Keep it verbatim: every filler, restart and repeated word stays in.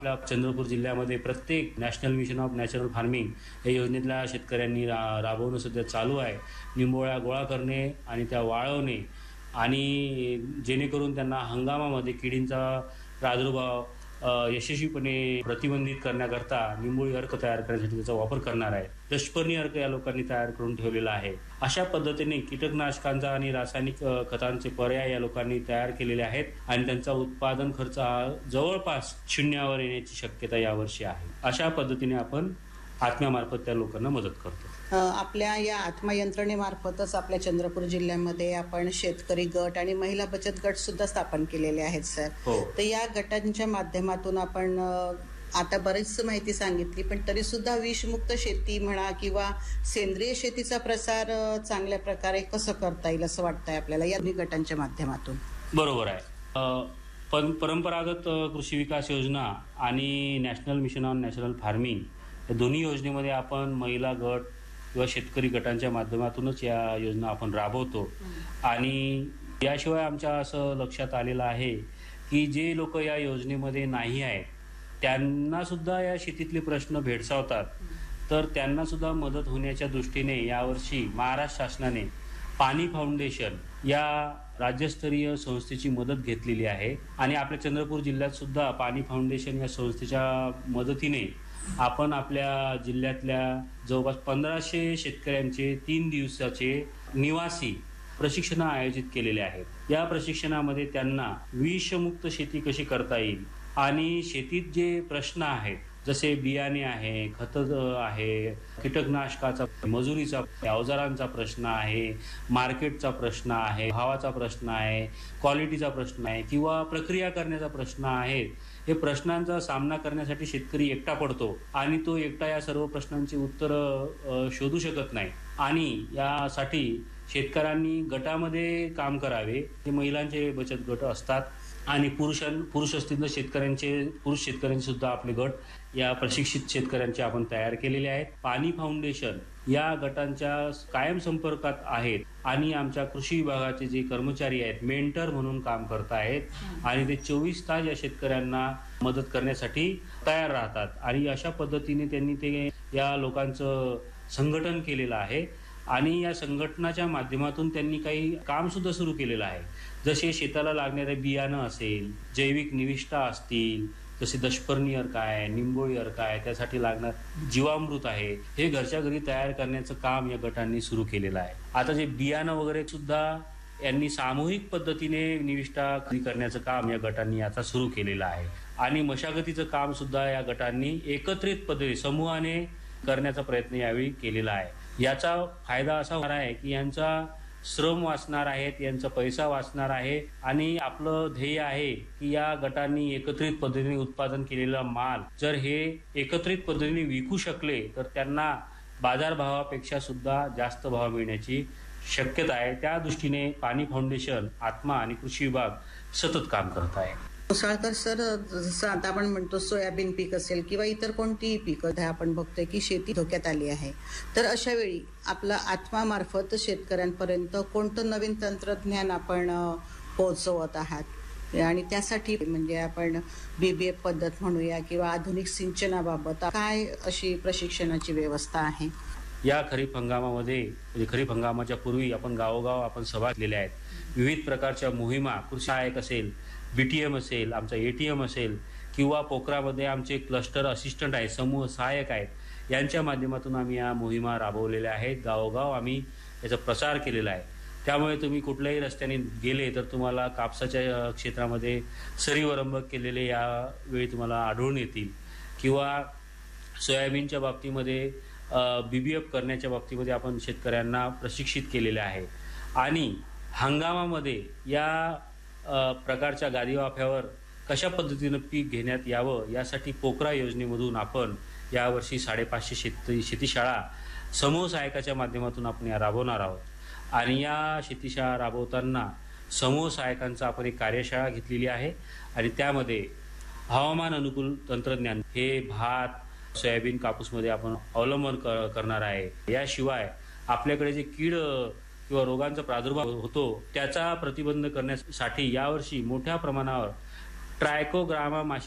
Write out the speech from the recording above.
आपल्या चंद्रपूर जिल्ह्यामध्ये प्रत्येक national mission of natural farming या योजनेतल्या शेतकऱ्यांनी रा राबवणं सध्या चालू आहे. निंबोळ्या गोळा करणे आणि त्या वाळवणे आणि जेणेकरून त्यांना हंगामामध्ये किडींचा प्रादुर्भाव अ, यशस्वीपणे प्रतिबंधित करण्याकरता निंबोळी अर्क तयार करण्यासाठी त्याचा वापर करणार आहे. दशपर्णी अर्क या लोकांनी तयार करून ठेवलेला आहे. अशा पद्धतीने कीटकनाशकांचा आणि रासायनिक अ, खतांचे पर्याय या लोकांनी तयार केलेले आहेत आणि त्यांचा उत्पादन खर्च हा जवळपास शून्यावर येण्याची शक्यता यावर्षी आहे. अशा पद्धतीने आपण आत्म्यामार्फत त्या लोकांना मदत करतो. अ, आपल्या या आत्मा यंत्रणेमार्फतच आपल्या चंद्रपूर जिल्ह्यामध्ये आपण शेतकरी गट आणि महिला बचत गट सुद्धा स्थापन केलेले आहेत सर. हो. तर या गटांच्या माध्यमातून आपण अ, आता बरीच माहिती सांगितली, पण तरी सुद्धा विषमुक्त शेती म्हणा किंवा सेंद्रिय शेतीचा प्रसार अ, चांगल्या प्रकारे कसं करता येईल असं वाटतंय आपल्याला या दोन्ही गटांच्या माध्यमातून? बरोबर आहे. अ, पण परंपरागत अ, कृषी विकास योजना आणि national mission on natural farming या दोन्ही योजनेमध्ये आपण महिला गट किंवा शेतकरी गटांच्या माध्यमातूनच या योजना आपण राबवतो. आणि याशिवाय आमच्या असं लक्षात आलेलं आहे की जे लोक या योजनेमध्ये नाही आहेत त्यांना सुद्धा या शेतीतले प्रश्न भेडसावतात. तर त्यांना सुद्धा मदत होण्याच्या दृष्टीने यावर्षी महाराष्ट्र शासनाने पाणी फाउंडेशन या राज्यस्तरीय संस्थेची मदत घेतलेली आहे आणि आपल्या चंद्रपूर जिल्ह्यात सुद्धा पाणी फाउंडेशन या संस्थेच्या मदतीने आपण आपल्या जिल्ह्यातल्या जवळपास पंधराशे शेतकऱ्यांचे तीन दिवसाचे निवासी प्रशिक्षण आयोजित केलेले आहेत. या प्रशिक्षणामध्ये त्यांना विषमुक्त शेती कशी करता येईल आणि शेतीत जे प्रश्न आहेत जसे बियाणे आहे, खत आहे, कीटकनाशकाचा, मजुरीचा, अवजारांचा प्रश्न आहे, मार्केटचा प्रश्न आहे, भावाचा प्रश्न आहे, क्वालिटीचा प्रश्न आहे किंवा प्रक्रिया करण्याचा प्रश्न आहे. हे प्रश्नांचा सामना करण्यासाठी शेतकरी एकटा पडतो आणि तो एकटा या सर्व प्रश्नांची उत्तरं शोधू शकत नाही आणि यासाठी शेतकऱ्यांनी गटामध्ये काम करावे. ते महिलांचे बचत गट असतात आणि पुरुषां पुरुष असतील तर शेतकऱ्यांचे पुरुष शेतकऱ्यांचे सुद्धा आपले गट या प्रशिक्षित शेतकऱ्यांचे आपण तयार केलेले आहेत. पाणी फाउंडेशन या गटांच्या कायम संपर्कात आहेत आणि आमच्या कृषी विभागाचे जे कर्मचारी आहेत मेंटर म्हणून काम करत आहेत आणि ते चोवीस तास या शेतकऱ्यांना मदत करण्यासाठी तयार राहतात आणि अशा पद्धतीने त्यांनी ते या लोकांचं संघटन केलेलं आहे आणि या संघटनाच्या माध्यमातून त्यांनी काही काम सुद्धा सुरू केलेलं आहे. जसे शेताला लागणारे बियाणं असेल, जैविक निविष्ठा असतील, जसे दशपर्णी अर्क आहे, निंबोळी अर्क आहे, त्यासाठी लागणार जीवामृत आहे, हे घरच्या घरी तयार करण्याचं काम या गटांनी सुरू केलेलं आहे. आता जे बियाणं वगैरे सुद्धा यांनी सामूहिक पद्धतीने निविष्ठा करण्याचं काम या गटांनी आता सुरू केलेलं आहे आणि मशागतीचं काम सुद्धा या गटांनी एकत्रित पद्धती समूहाने करण्याचा प्रयत्न यावेळी केलेला आहे. याचा फायदा असा होणार आहे की यांचा श्रम वाचणार आहेत, यांचा पैसा वाचणार आहे आणि आपलं ध्येय आहे की या गटांनी एकत्रित पद्धतीने उत्पादन केलेला माल जर हे एकत्रित पद्धतीने विकू शकले तर त्यांना बाजारभावापेक्षा सुद्धा जास्त भाव मिळण्याची शक्यता आहे. त्या दृष्टीने पाणी फाउंडेशन, आत्मा आणि कृषी विभाग सतत काम करत आहे. मुसाळकर सर, जसं आता आपण म्हणतो सोयाबीन पीक असेल किंवा इतर कोणतीही पिकं आपण बघतोय की शेती धोक्यात आली आहे, तर अशा वेळी आपलं आत्मामार्फत शेतकऱ्यांपर्यंत कोणतं नवीन तंत्रज्ञान आपण पोहोचवत आहात आणि त्यासाठी म्हणजे आपण बीबीएफ पद्धत म्हणूया किंवा आधुनिक सिंचनाबाबत काय अशी प्रशिक्षणाची व्यवस्था आहे? या खरीप हंगामामध्ये म्हणजे खरीप हंगामाच्या पूर्वी आपण गावोगाव आपण सभा घेतलेल्या आहेत. विविध प्रकारच्या मोहिमा, कृषी सहाय्यक असेल, बीटीएम असेल, आमचा एटीएम असेल किंवा पोखरामध्ये आमचे क्लस्टर असिस्टंट आहेत, समूह सहाय्यक आहेत, यांच्या माध्यमातून आम्ही या मोहिमा राबवलेल्या आहेत. गावोगाव आम्ही याचा प्रसार केलेला आहे. त्यामुळे तुम्ही कुठल्याही रस्त्याने गेले तर तुम्हाला कापसाच्या क्षेत्रामध्ये सरीवरंबक केलेले यावेळी तुम्हाला आढळून येतील किंवा सोयाबीनच्या बाबतीमध्ये बीबीएफ करण्याच्या बाबतीमध्ये आपण शेतकऱ्यांना प्रशिक्षित केलेले आहे आणि हंगामामध्ये या प्रकारच्या गादीवाफ्यावर कशा पद्धतीनं पीक घेण्यात यावं यासाठी पोखरा योजनेमधून आपण यावर्षी साडेपाचशे शेती शेतीशाळा समूह सहायकाच्या माध्यमातून आपण या राबवणार आहोत आणि या शेतीशाळा राबवताना समूह सहायकांचा आपण एक कार्यशाळा घेतलेली आहे आणि त्यामध्ये हवामान अनुकूल तंत्रज्ञान हे भात, सोयाबीन, कापूसमध्ये आपण अवलंबन कर करणार आहे. याशिवाय आपल्याकडे जे कीड किंवा रोगांचा प्रादुर्भाव होतो त्याचा प्रतिबंध करण्यासाठी यावर्षी मोठ्या प्रमाणावर ट्रायकोग्रामा माशी